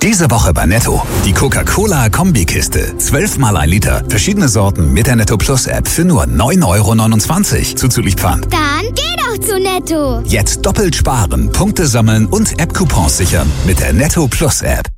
Diese Woche bei Netto. Die Coca-Cola Kombikiste. 12 mal 1 Liter. Verschiedene Sorten mit der Netto Plus App für nur 9,29 € zuzüglich Pfand. Dann geh doch zu Netto. Jetzt doppelt sparen, Punkte sammeln und App-Coupons sichern mit der Netto Plus App.